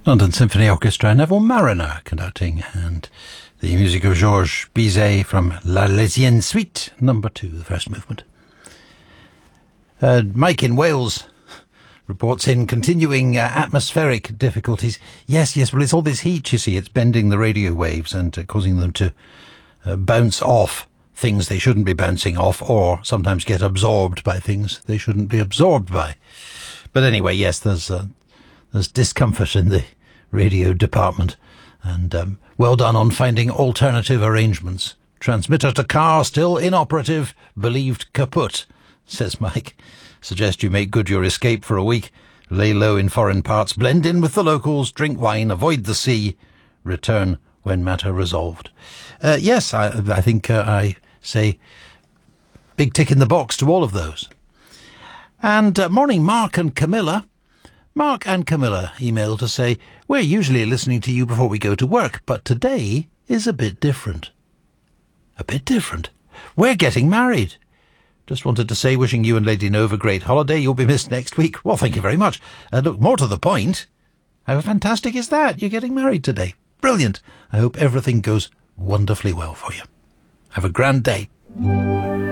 London Symphony Orchestra, Neville Mariner conducting, and the music of Georges Bizet from La Lesienne Suite, number 2, the first movement. Mike in Wales reports in continuing atmospheric difficulties. Yes, well, it's all this heat, you see. It's bending the radio waves and causing them to bounce off things they shouldn't be bouncing off, or sometimes get absorbed by things they shouldn't be absorbed by. But anyway, yes, there's discomfort in the radio department, and well done on finding alternative arrangements. Transmitter to car still inoperative, believed kaput, says Mike. Suggest you make good your escape for a week, lay low in foreign parts, blend in with the locals, drink wine, avoid the sea, return when matter resolved. Yes, I think I say big tick in the box to all of those. And morning, Mark and Camilla. Mark and Camilla emailed to say, we're usually listening to you before we go to work, but today is a bit different. A bit different? We're getting married. Just wanted to say, wishing you and Lady Nova a great holiday. You'll be missed next week. Well, thank you very much. Look, more to the point, how fantastic is that? You're getting married today. Brilliant. I hope everything goes wonderfully well for you. Have a grand day.